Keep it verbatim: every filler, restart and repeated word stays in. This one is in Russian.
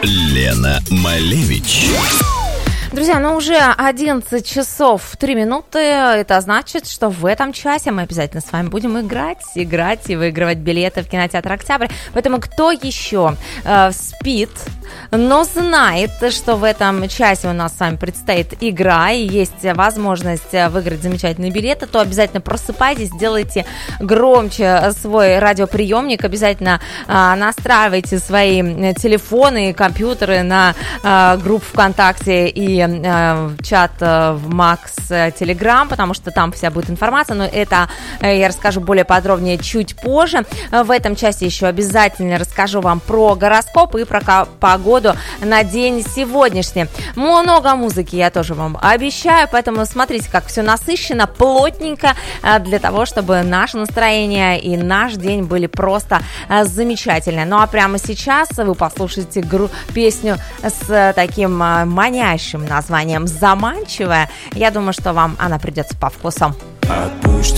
Лена Малевич. Друзья, ну уже одиннадцать часов три минуты. Это значит, что в этом часе мы обязательно с вами будем играть, играть и выигрывать билеты в кинотеатр «Октябрь». Поэтому кто еще э, спит, но знает, что в этом часе у нас с вами предстоит игра и есть возможность выиграть замечательные билеты, то обязательно просыпайтесь, делайте громче свой радиоприемник, обязательно э, настраивайте свои телефоны и компьютеры на э, группу ВКонтакте и чат в Макс Телеграм, потому что там вся будет информация, но это я расскажу более подробнее чуть позже. В этом часе еще обязательно расскажу вам про гороскоп и про погоду на день сегодняшний. Много музыки я тоже вам обещаю, поэтому смотрите, как все насыщенно, плотненько, для того, чтобы наше настроение и наш день были просто замечательные. Ну а прямо сейчас вы послушаете гру- песню с таким манящим названием «Заманчивая». Я думаю, что вам она придется по вкусу.